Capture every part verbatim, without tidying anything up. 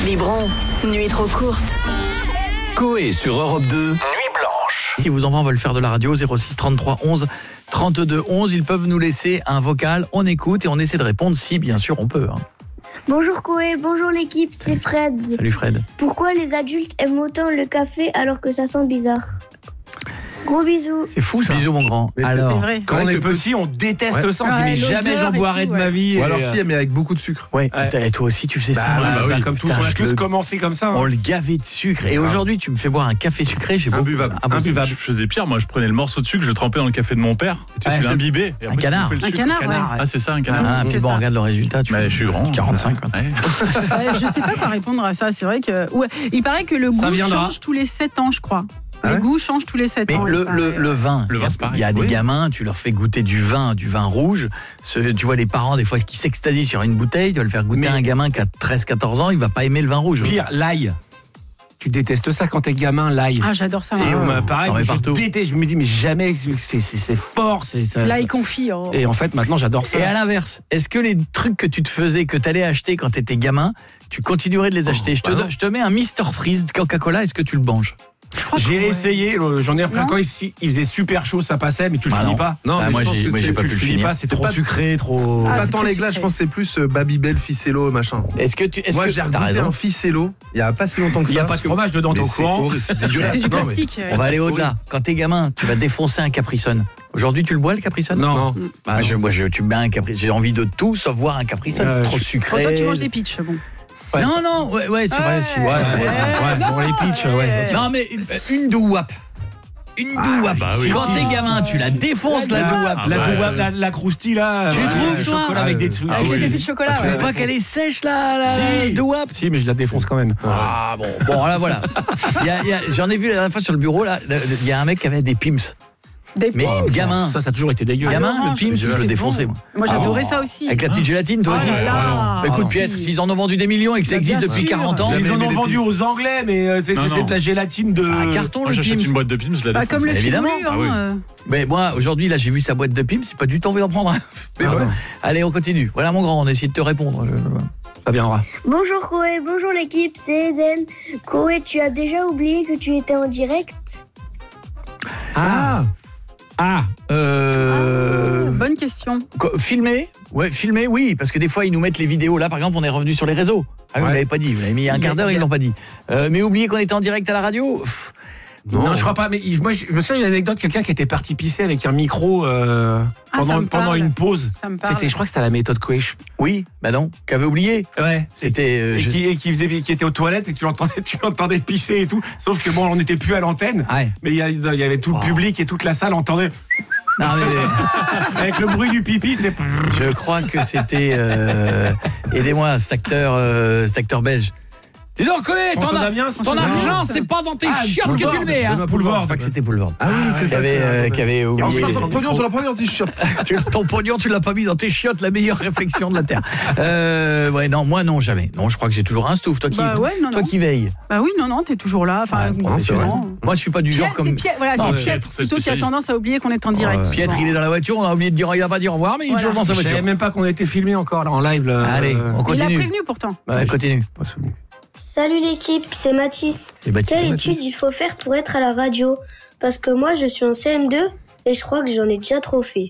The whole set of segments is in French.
Biberon, nuit trop courte. Coé sur Europe deux, Nuit Blanche. Si vos enfants veulent faire de la radio, zéro six trente-trois onze trente-deux onze, ils peuvent nous laisser un vocal, on écoute et on essaie de répondre si bien sûr on peut. Hein. Bonjour Coé, bonjour l'équipe, c'est Fred. Salut Fred. Pourquoi les adultes aiment autant le café alors que ça sent bizarre? Gros bisous. C'est fou ça. Bisous mon grand. Mais Alors, c'est vrai. Quand on est petit, on déteste Ouais. ça. On se dit Ouais, mais jamais j'en boirai tout, de ma ouais. vie. Ou alors et, si, euh, mais avec beaucoup de sucre. ouais, Ouais. toi aussi tu faisais ça. bah, hein. bah, oui. comme tous, Putain, on a je tous le- commencé comme ça. hein. On le gavait de sucre et aujourd'hui tu me fais boire un café sucré, j'ai Imbuvable. Imbuvable. Je faisais pire, moi je prenais le morceau de sucre, je le trempais dans le café de mon père, tu Ouais, ouais, c'est- l'imbibais. et après, tu canard. bouffais le Un sucre. canard, Canard, ouais. Ah c'est ça un canard. Ah, puis c'est bon, ça. regarde le résultat, tu Mais je suis grand. quarante-cinq. Ouais. Ouais, je sais pas quoi répondre à ça. C'est vrai que ouais, il paraît que le Ça goût viendra. change tous les sept ans, je crois. Ah Le ouais goût change tous les sept Mais ans. le, il paraît. le, le vin, Le vin, c'est il pareil. y a des Oui. gamins, tu leur fais goûter du vin, du vin rouge. Ce- tu vois les parents des fois qui s'extasient sur une bouteille, tu vas le faire goûter Mais- à un gamin qui a treize quatorze ans, il va pas aimer le vin rouge. Pire, l'ail. Tu détestes ça quand t'es gamin, l'ail. Ah, j'adore ça. Et moi. on m'a pareil, T'en mets je partout. déteste, je me dis mais jamais c'est c'est c'est fort, c'est ça. Là, il confie. Oh. Et en fait maintenant j'adore ça. Et à l'inverse, est-ce que les trucs que tu te faisais, que tu allais acheter quand tu étais gamin, tu continuerais de les acheter? je, te, bah donne- non. je te mets un mister Freeze de Coca-Cola, est-ce que tu le manges? Je crois que, J'ai ouais. essayé, euh, j'en ai repris Non. quand il, il faisait super chaud, ça passait, mais tu le Bah finis non. pas. Non, Bah, mais moi, je pense j'ai- que moi, c'est- j'ai pas Tu pu le le finis finir. pas, c'est C'est trop pas- sucré, trop. Ah, pas c'est tant très les glaces, je sucré. pense que c'est plus euh, Babybel, Ficello, machin. Est-ce que tu est-ce Moi que j'ai t'as goûté raison? un Ficello il y a pas si longtemps que ça. Il y a pas de parce que- fromage dedans, t'es Mais au c'est courant. horrible, c'est dégueulasse. C'est du Non, mais- plastique. ouais. On va aller c'est au-delà. horrible. Quand t'es gamin, tu vas défoncer un Capri-Sun. Aujourd'hui, tu le bois le Capri-Sun? Non. Non. Bah, Moi, je, non. moi, je, tu me mets un Capri. J'ai envie de tout sauf voir un Capri-Sun. Euh, c'est trop je- Bon, sucré. toi, tu manges des pitchs. Bon. Ouais. Non, non, ouais, ouais, c'est vrai. c'est- Ouais, ouais, ouais, ouais, bon, les pitchs, ouais. Non, mais euh, une douap. Une douap. bah oui. Quand t'es gamin, tu la défonces la douap. Ah La ouais. douab, la, la croustille là. Tu ouais, trouves, le toi chocolat avec des Ah, trucs. Ah Avec oui. des pépites de chocolat. Tu trouves ouais. pas qu'elle est sèche la, la Si. douap? Si, mais je la défonce quand même. Ah bon, bon là voilà. Il y a- il y a- J'en ai vu la dernière fois sur le bureau là. le- Il y a un mec qui avait des pims. Des Mais pims. gamin, Ça, ça a toujours été dégueu. Ah, gamin, le l'orange, pims, c'est je le bon. défonçais moi. Moi, j'adorais Ah. ça aussi. Avec la petite gélatine, toi Oh aussi. là là. Bah, écoute, Ah, Pietre, si. s'ils en ont vendu des millions et que ça Bah, existe bien depuis sûr. quarante ans, Jamais Ils en aimé ont les vendu pims. aux Anglais, mais euh, c'est Non, c'était non. de la gélatine de. c'est un carton Moi le j'achète pims. une boîte de pims, je la Bah, défonce. comme le film. Évidemment. Ah oui. Hein. Mais moi, aujourd'hui, là, j'ai vu sa boîte de pims, c'est pas du tout envie d'en prendre un. Mais Ah bon. ouais. Allez, on continue. Voilà mon grand, on essaie de te répondre. Je- Ça viendra. Bonjour Coé, bonjour l'équipe, c'est Eden. Coé, tu as déjà oublié que tu étais en direct? Ah, Ah, Euh... Bonne question. quoi, filmer? Ouais, filmer, oui, parce que des fois, ils nous mettent les vidéos. Là, par exemple, on est revenu sur les réseaux. Ah, vous Ouais. l'avez pas dit, vous l'avez mis il y a un quart d'heure, ils l'ont pas dit. Euh, mais oubliez qu'on était en direct à la radio. Pff, non. je crois pas, mais il- moi je je me souviens d'une anecdote, quelqu'un qui était parti pisser avec un micro euh, Ah, ça pendant, me pendant parle. une pause. Ça me parle. C'était, je crois que c'était à la méthode Coach. Oui, bah non, qu'avait oublié. Ouais. C'était. euh, Et je- qui, et qui faisait, qui était aux toilettes et tu l'entendais, tu l'entendais pisser et tout. Sauf que bon, on n'était plus à l'antenne. Ouais. Mais il y, a- il y avait tout le Oh. public et toute la salle entendait Non, mais- avec le bruit du pipi. C'est Je crois que c'était. euh, Aidez-moi, cet acteur, euh, cet acteur belge. Dis donc, Coé, ton, François a- Damiens, ton François argent, Damiens. c'est pas dans tes Ah, chiottes que Boulevard, tu le mets, hein. Ah, Benoît Je Boulevard. crois que c'était Boulevard. bah Euh, oui, c'est Qui ça. avait, euh, qui avait En oublié. sortant de pognon, tu l'as pas mis en t-shirt. Tu- Ton pognon, tu l'as pas mis dans tes chiottes, la meilleure réflexion de la Terre. Euh, ouais, non, moi non, jamais. Non, je crois que j'ai toujours un stouff. Toi qui, Bah ouais, non, toi non. qui veille. Bah oui, non, non, t'es toujours là. Enfin, Ouais, professionnellement. Moi, je suis pas du Pierre, genre comme. c'est Pierre, voilà, Non, c'est Pierre, Pierre c'est plutôt qui a spécialiste. tendance à oublier qu'on est en direct. Pietre, il est dans la voiture, on a oublié de dire, il a pas dit au revoir, mais il est Voilà. toujours dans sa Je savais voiture. même pas qu'on a été filmé encore là en live. Là. Allez, Euh, on Il l'a continue. prévenu pourtant. ouais, On je- continue. pas souvenir. Salut l'équipe, c'est Mathis. Et Baptiste. Quelle étude il faut faire pour être à la radio? Parce que moi je suis en C M deux et je crois que j'en ai déjà trop fait.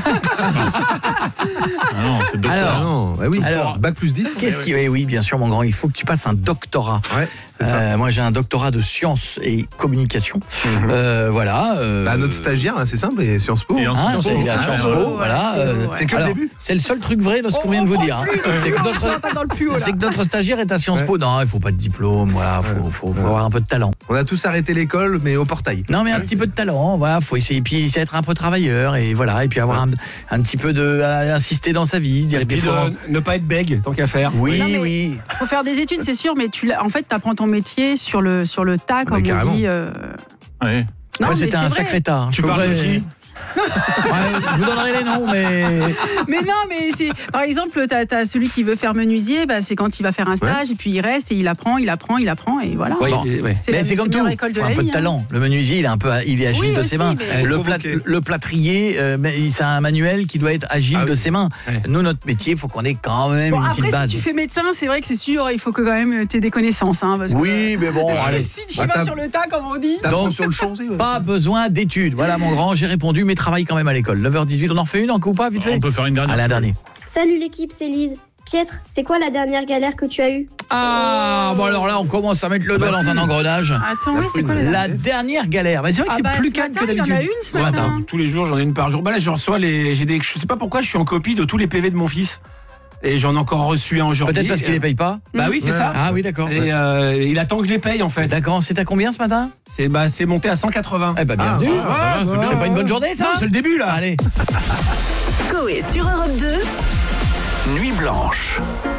Ah non, c'est docteur. Alors, Ah non, bah oui. Alors, bac plus dix. Qu'est-ce qui. Oui, oui, bien sûr, mon grand, il faut que tu passes un doctorat. Ouais, c'est ça. Euh, moi, j'ai un doctorat de sciences et communication. Euh, voilà. euh, Bah, notre stagiaire, là, c'est simple, et Sciences Po. Et en Hein, Sciences Po, c'est c'est à ça, Sciences ouais. Po, voilà. Ouais, euh, ouais. C'est que le alors, début. C'est le seul truc vrai de ce qu'on vient de vous dire. hein. C'est que notre, dans le plus haut, là. c'est que notre stagiaire est à Sciences Po. Non, il faut pas de diplôme. Voilà, faut, faut, faut Ouais. avoir un peu de talent. On a tous arrêté l'école, mais au portail. Non, mais un petit peu de talent. Voilà, faut essayer, puis essayer d'être un peu travailleur et voilà, et puis avoir un, un petit peu de à insister dans sa vie, se dire Et des puis fois. de ne pas être bègue tant qu'à faire. Oui, Non, mais- oui. Faut faire des études, c'est sûr, mais tu l'as- en fait, t'apprends ton métier sur le sur le tas, comme carrément. on dit. euh. Ouais. Non, Moi, mais c'était c'est un vrai. sacré tas. Tu Je parles pourrais- de qui Ouais, je vous donnerai les noms, mais... Mais non, mais c'est par exemple, t'as as celui qui veut faire menuisier, bah, c'est quand il va faire un stage et puis il reste et il apprend, il apprend, il apprend et voilà. Ouais, Bon. il est- ouais. C'est Mais la c'est comme tout, meilleure école de faut un la peu de vie, hein. talent. Le menuisier, il est un peu, il est agile Oui, de aussi, ses mains. mais- Le, Provoqué. plat- le plâtrier, euh, mais c'est un manuel qui doit être agile Ah de oui. ses mains. Ouais. Nous, notre métier, il faut qu'on ait quand même Bon, une après, petite base. si tu fais médecin, c'est vrai que c'est sûr, il faut que quand même tu aies des connaissances. Hein, parce que- Oui, mais bon, allez. Si tu Bah, vas t'as- sur le tas, comme on dit. T'apprends Donc, sur le champ aussi. ouais. Pas besoin d'études. Voilà, mon grand, j'ai répondu, mais travaille quand même à l'école. neuf heures dix-huit, on en refait une encore ou pas, vite fait? On peut faire une dernière. Allez, un dernier. Salut l'équipe, c'est Lise. Pietre, c'est quoi la dernière galère que tu as eue? Ah, bon alors là, on commence à mettre le doigt dans un engrenage. Attends, oui, c'est quoi la La dernière galère. Mais c'est vrai que Ah c'est bah, plus ce calme matin, que il y en a d'habitude. une ce matin. Tous les jours, j'en ai une par jour. Bah là, je reçois les. J'ai des. Je sais pas pourquoi, je suis en copie de tous les P V de mon fils. Et j'en ai encore reçu un aujourd'hui. Peut-être parce qu'il les paye pas. Bah oui, c'est ça. Ah oui, d'accord. Et euh, il attend que je les paye en fait. D'accord, c'est à combien ce matin? C'est bah c'est monté à cent quatre-vingts. Eh ben bienvenue. Ah, ça va, c'est bien. C'est pas une bonne journée ça? Non, c'est le début là. Allez. Coé sur Europe deux. Nuit blanche.